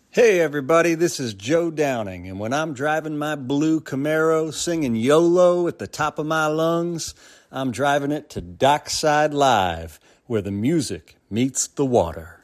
Hey everybody, this is Joe Downing, and when I'm driving my blue Camaro singing YOLO at the top of my lungs, I'm driving it to Dockside Live, where the music meets the water.